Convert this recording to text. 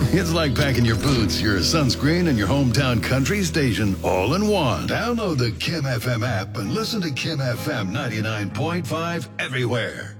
It's like packing your boots, your sunscreen, and your hometown country station all in one. Download the Kim FM app and listen to Kim FM 99.5 everywhere.